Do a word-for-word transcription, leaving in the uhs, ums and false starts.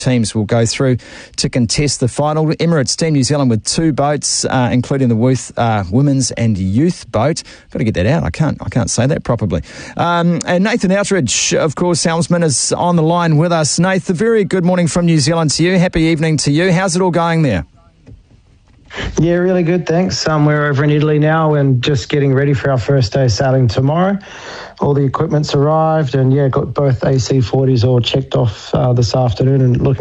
teams will go through to contest the final. Emirates Team New Zealand with two boats, uh, including the youth, uh, women's and youth boat. Got to get that out. I can't. I can't say that properly. Um, and Nathan Outridge, of course, helmsman, is on the line with us. Nathan, very good morning from New Zealand to you. Happy evening to you. How's it all going there? Yeah, really good, thanks. Um, we're over in Italy now and just getting ready for our first day sailing tomorrow. All the equipment's arrived and, yeah, got both A C forties all checked off uh, this afternoon and looking